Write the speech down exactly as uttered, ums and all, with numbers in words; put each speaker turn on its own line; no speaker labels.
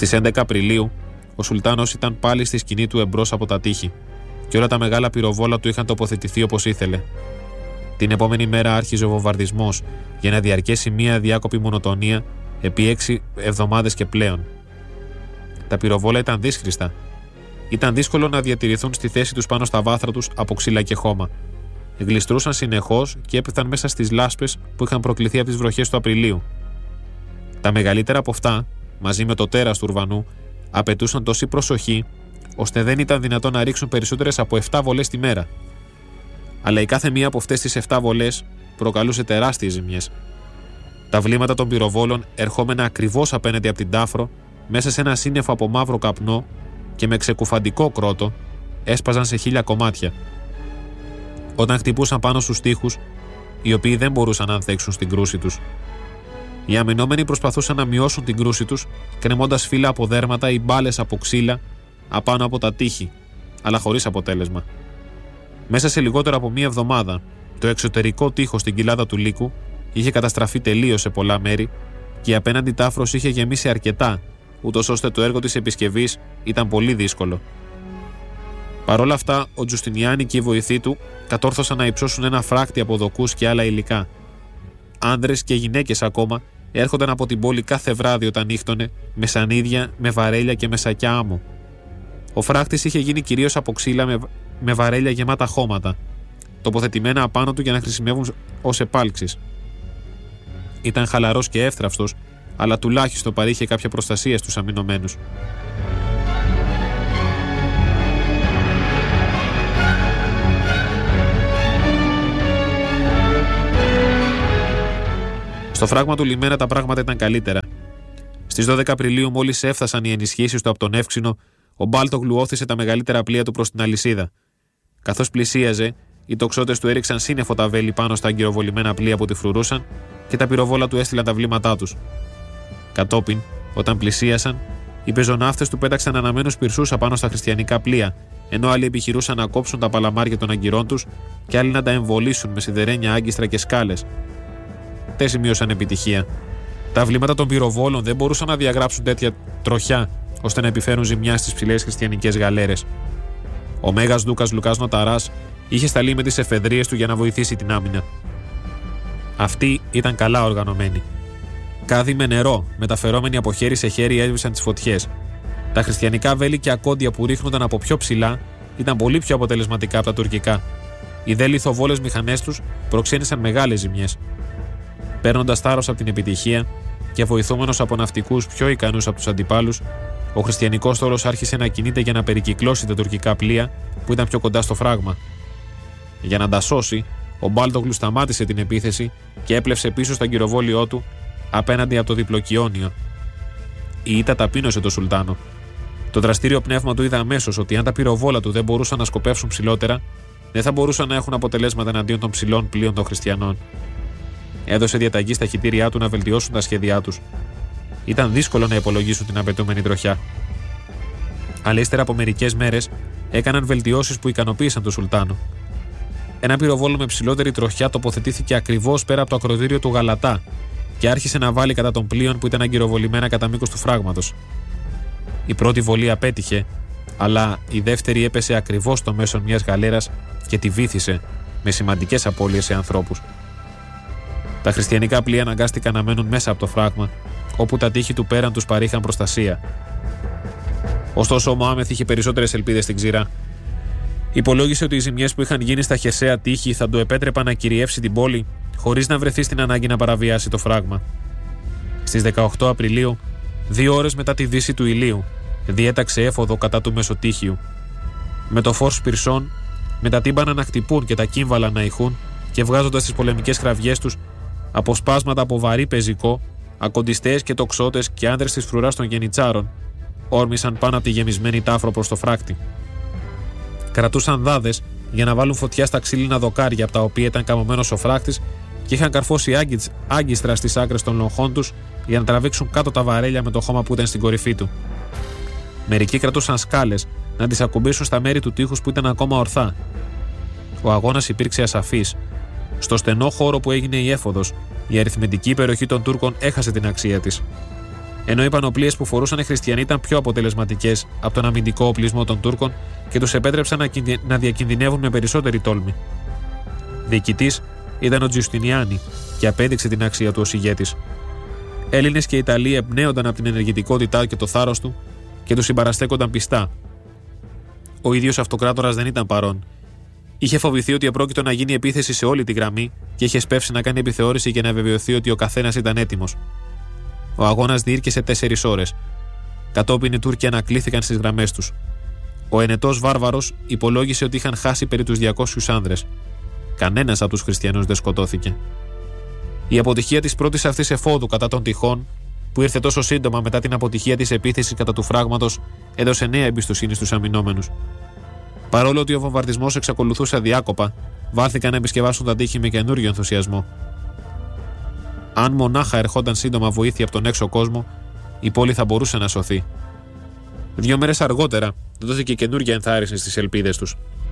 Στις έντεκα Απριλίου, ο Σουλτάνος ήταν πάλι στη σκηνή του εμπρός από τα τείχη και όλα τα μεγάλα πυροβόλα του είχαν τοποθετηθεί όπως ήθελε. Την επόμενη μέρα άρχιζε ο βομβαρδισμός για να διαρκέσει μία αδιάκοπη μονοτονία επί έξι εβδομάδες και πλέον. Τα πυροβόλα ήταν δύσχριστα. Ήταν δύσκολο να διατηρηθούν στη θέση τους πάνω στα βάθρα τους από ξύλα και χώμα. Γλιστρούσαν συνεχώς και έπεφταν μέσα στις λάσπες που είχαν προκληθεί από τις βροχές του Απριλίου. Τα μεγαλύτερα από αυτά, μαζί με το τέρας του ουρβανού, απαιτούσαν τόση προσοχή, ώστε δεν ήταν δυνατόν να ρίξουν περισσότερες από επτά βολές τη μέρα. Αλλά η κάθε μία από αυτές τις επτά βολές προκαλούσε τεράστιες ζημιές. Τα βλήματα των πυροβόλων, ερχόμενα ακριβώς απέναντι από την τάφρο, μέσα σε ένα σύννεφο από μαύρο καπνό και με ξεκουφαντικό κρότο, έσπαζαν σε χίλια κομμάτια. Όταν χτυπούσαν πάνω στους τοίχους, οι οποίοι δεν μπορούσαν να ανθέξουν στην κρούση τους. Οι αμυνόμενοι προσπαθούσαν να μειώσουν την κρούση τους, κρεμώντας φύλλα από δέρματα ή μπάλες από ξύλα απάνω από τα τείχη, αλλά χωρίς αποτέλεσμα. Μέσα σε λιγότερο από μία εβδομάδα, το εξωτερικό τείχος στην κοιλάδα του λύκου είχε καταστραφεί τελείως σε πολλά μέρη και η απέναντι τάφρος είχε γεμίσει αρκετά, ούτως ώστε το έργο της επισκευής ήταν πολύ δύσκολο. Παρ' όλα αυτά, ο Τζουστινιάνι και οι βοηθοί του κατόρθωσαν να υψώσουν ένα φράκτη από δοκούς και άλλα υλικά. Άνδρες και γυναίκες ακόμα έρχονταν από την πόλη κάθε βράδυ όταν νύχτωνε, με σανίδια, με βαρέλια και με σακιά άμμο. Ο φράκτης είχε γίνει κυρίως από ξύλα με, με βαρέλια γεμάτα χώματα, τοποθετημένα απάνω του για να χρησιμεύουν ως επάλξεις. Ήταν χαλαρός και εύθραυστος, αλλά τουλάχιστον παρήχε κάποια προστασία στους αμυνωμένους. Στο φράγμα του λιμένα τα πράγματα ήταν καλύτερα. Στις δώδεκα Απριλίου, μόλις έφτασαν οι ενισχύσεις του από τον Εύξηνο, ο Μπάλτογλου όθησε τα μεγαλύτερα πλοία του προς την αλυσίδα. Καθώς πλησίαζε, οι τοξότες του έριξαν σύννεφο τα βέλη πάνω στα αγκυροβολημένα πλοία που τη φρουρούσαν και τα πυροβόλα του έστειλαν τα βλήματά τους. Κατόπιν, όταν πλησίασαν, οι πεζοναύτες του πέταξαν αναμένους πυρσούς απάνω στα χριστιανικά πλοία, ενώ άλλοι επιχειρούσαν να κόψουν τα παλαμάρια των αγκυρών τους και άλλοι να τα εμβολήσουν με σιδερένια άγκιστρα και σκάλες. Δεν σημείωσαν επιτυχία. Τα βλήματα των πυροβόλων δεν μπορούσαν να διαγράψουν τέτοια τροχιά ώστε να επιφέρουν ζημιά στις ψηλές χριστιανικές γαλέρες. Ο Μέγας Δούκας Λουκάς Νοταράς είχε σταλεί με τις εφεδρείες του για να βοηθήσει την άμυνα. Αυτοί ήταν καλά οργανωμένοι. Κάδοι με νερό, μεταφερόμενοι από χέρι σε χέρι, έσβησαν τις φωτιές. Τα χριστιανικά βέλη και ακόντια που ρίχνονταν από πιο ψηλά ήταν πολύ πιο αποτελεσματικά από τα τουρκικά. Οι δε λιθοβόλες μηχανές τους προξένησαν μεγάλες ζημιές. Παίρνοντας θάρρος από την επιτυχία και βοηθούμενος από ναυτικούς πιο ικανούς από τους αντιπάλους, ο χριστιανικός στόλος άρχισε να κινείται για να περικυκλώσει τα τουρκικά πλοία που ήταν πιο κοντά στο φράγμα. Για να τα σώσει, ο Μπάλτογλου σταμάτησε την επίθεση και έπλευσε πίσω στο αγκυροβόλιό του απέναντι από το διπλοκιόνιο. Η ήττα ταπείνωσε τον Σουλτάνο. Το δραστήριο πνεύμα του είδε αμέσως ότι αν τα πυροβόλα του δεν μπορούσαν να σκοπεύσουν ψηλότερα, δεν θα μπορούσαν να έχουν αποτελέσματα εναντίον των ψηλών πλοίων των χριστιανών. Έδωσε διαταγή στα χιτήριά του να βελτιώσουν τα σχέδιά τους. Ήταν δύσκολο να υπολογίσουν την απαιτούμενη τροχιά. Αλλά ύστερα από μερικές μέρες έκαναν βελτιώσεις που ικανοποίησαν τον Σουλτάνο. Ένα πυροβόλο με ψηλότερη τροχιά τοποθετήθηκε ακριβώς πέρα από το ακροτήριο του Γαλατά και άρχισε να βάλει κατά των πλοίων που ήταν αγκυροβολημένα κατά μήκος του φράγματος. Η πρώτη βολή απέτυχε, αλλά η δεύτερη έπεσε ακριβώς στο μέσο μιας γαλέρας και τη βύθισε με σημαντικές απώλειες σε ανθρώπους. Τα χριστιανικά πλοία αναγκάστηκαν να μένουν μέσα από το φράγμα, όπου τα τείχη του πέραν τους παρήχαν προστασία. Ωστόσο, ο Μωάμεθ είχε περισσότερες ελπίδες στην ξηρά. Υπολόγισε ότι οι ζημιές που είχαν γίνει στα χερσαία τείχη θα του επέτρεπαν να κυριεύσει την πόλη, χωρίς να βρεθεί στην ανάγκη να παραβιάσει το φράγμα. Στις δεκαοκτώ Απριλίου, δύο ώρες μετά τη δύση του ηλίου, διέταξε έφοδο κατά του Μεσοτύχιου. Με το φως πυρσών, με τα τύμπανα να χτυπούν και τα κύμβαλα να ηχούν και βγάζοντας τις πολεμικές κραυγές τους, αποσπάσματα από βαρύ πεζικό, ακοντιστές και τοξότες και άνδρες της φρουράς των γενιτσάρων, όρμησαν πάνω από τη γεμισμένη τάφρο προς το φράκτη. Κρατούσαν δάδες για να βάλουν φωτιά στα ξύλινα δοκάρια από τα οποία ήταν καμωμένος ο φράκτης και είχαν καρφώσει άγκιστρα στις άκρες των λοχών τους για να τραβήξουν κάτω τα βαρέλια με το χώμα που ήταν στην κορυφή του. Μερικοί κρατούσαν σκάλες να τις ακουμπήσουν στα μέρη του τείχους που ήταν ακόμα ορθά. Ο αγώνας υπήρξε ασαφής. Στο στενό χώρο που έγινε η έφοδος, η αριθμητική υπεροχή των Τούρκων έχασε την αξία της. ενώ οι πανοπλίες που φορούσαν οι χριστιανοί ήταν πιο αποτελεσματικές από τον αμυντικό οπλισμό των Τούρκων και τους επέτρεψαν να, κινδυ... να διακινδυνεύουν με περισσότερη τόλμη. Διοικητής ήταν ο Τζιουστινιάνη και απέδειξε την αξία του ως ηγέτης. Έλληνες και Ιταλοί εμπνέονταν από την ενεργητικότητά και το θάρρος του και του συμπαραστέκονταν πιστά. Ο ίδιος αυτοκράτορας δεν ήταν παρόν. Είχε φοβηθεί ότι επρόκειτο να γίνει επίθεση σε όλη τη γραμμή και είχε σπεύσει να κάνει επιθεώρηση για να βεβαιωθεί ότι ο καθένας ήταν έτοιμος. Ο αγώνας διήρκεσε τέσσερις ώρες. Κατόπιν οι Τούρκοι ανακλήθηκαν στις γραμμές τους. Ο ενετός βάρβαρος υπολόγισε ότι είχαν χάσει περί τους διακόσιους άνδρες. Κανένας από τους χριστιανούς δεν σκοτώθηκε. Η αποτυχία της πρώτης αυτής εφόδου κατά των τυχών, που ήρθε τόσο σύντομα μετά την αποτυχία της επίθεσης κατά του φράγματος, έδωσε νέα εμπιστοσύνη στους αμυνόμενους. Παρόλο ότι ο βομβαρδισμός εξακολουθούσε αδιάκοπα, βάλθηκαν να επισκευάσουν τα τείχη με καινούριο ενθουσιασμό. Αν μονάχα ερχόταν σύντομα βοήθεια από τον έξω κόσμο, η πόλη θα μπορούσε να σωθεί. Δύο μέρες αργότερα, δόθηκε καινούργια ενθάρρυνση στις ελπίδες τους.